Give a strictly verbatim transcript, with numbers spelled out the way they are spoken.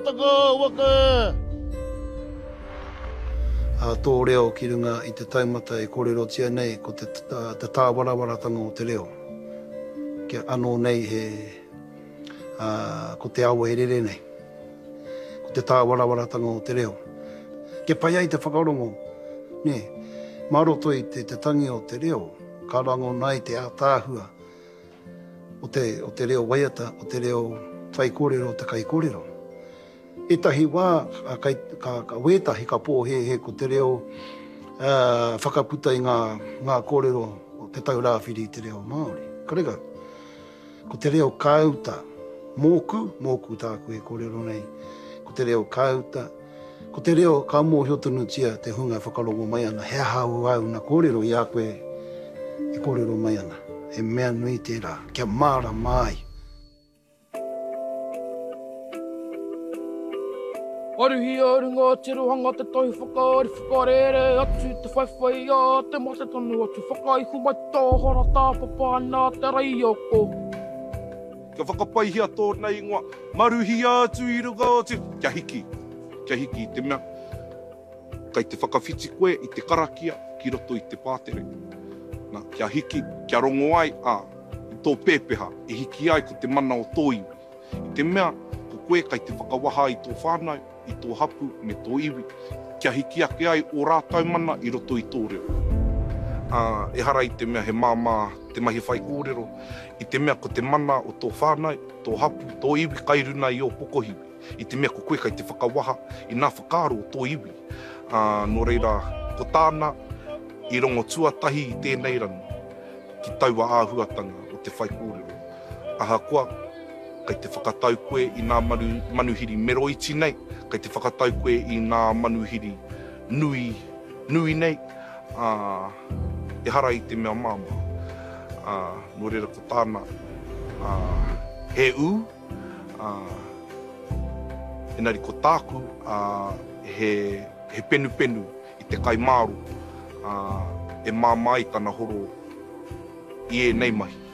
Taka waka! A tō reo ki runga i te taumata e kōrero tia nei ko te, te, te tāwarawaratanga o te reo. Kia anō nei he uh, ko te awa e rere nei. Ko te tāwarawaratanga o te reo. Ke pai ai te whakarongo. Ne, maroto i te, te tangi o te reo. Ka rango nai te ātāhua o te, o te reo waiata, o te reo whai kōrero, te kai kōrero. Etahi wā, ka, ka, ka wētahi ka pō he, he ko te reo uh, whakaputa i ngā, ngā kōrero o te taurāwhiri i te reo Māori. Karega, ko te reo kāuta, mōku, mōku tāku e kōrero nei, ko te reo kāuta, ko te reo ka mōhiotunu tia te hunga whakarongo mai ana, hea hau au na kōrero i a koe e kōrero mai ana. He mea nui tērā, kia māra mai. Aruhi arunga te rohanga te tohi whakaari whakarere atu te whaiwhai a te mate tonu atu whakaihu mai tāhara tāpapa nā te reioko. Kia whakapaihi a tō nei ingoa, maruhi atu i runga o te... Kia hiki, kia hiki i te mea. Kai te whakawhiti koe i te karakia ki roto i te pātere. Nā, kia hiki, kia rongo ai a i tō pēpeha, i hiki ai ko te mana o tō iwi. I te mea, ko koe kai te whakawaha i tō whānau, i tō hapu me tō iwi, kia hiki ake ai o rātau mana i roto i tō reo. Uh, e hara i te mea he māmā te mahi whai kōrero, i te mea ko te mana o tō whānau, tō hapu, tō iwi, kairuna i o pokohiwi. I te mea ko koe kai te whakawaha i nā whakaaro o tō iwi. Uh, nō reira, ko tāna, i rongo tuatahi i tēnei ranu, ki taua āhuatanga o te whai kōrero. Aha koa, kai te whakatau koe i nā manu, manuhiri meroiti nei, kai te whakatau koe i nā manuhiri nui, nui nei, uh, e hara i te mea māma. Uh, nō reira ko tāna, uh, he u, uh, enari ko tāku, uh, he, he penu penu i te kai māru, uh, e māmai kana horo i e nei mahi.